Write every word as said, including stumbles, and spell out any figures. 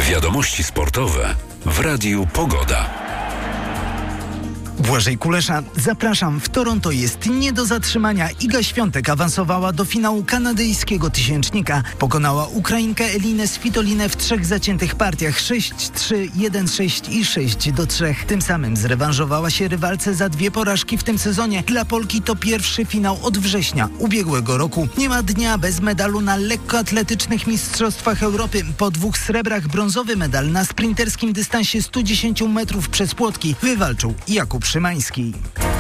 Wiadomości sportowe w Radiu Pogoda. Błażej Kulesza, zapraszam. W Toronto jest nie do zatrzymania. Iga Świątek awansowała do finału kanadyjskiego tysięcznika. Pokonała Ukrainkę Elinę Svitolinę w trzech zaciętych partiach sześć trzy, jeden sześć i sześć do trzech. Tym samym zrewanżowała się rywalce za dwie porażki w tym sezonie. Dla Polki to pierwszy finał od września ubiegłego roku. Nie ma dnia bez medalu na lekkoatletycznych mistrzostwach Europy. Po dwóch srebrach brązowy medal na sprinterskim dystansie stu dziesięciu metrów przez płotki wywalczył Jakub Szymański.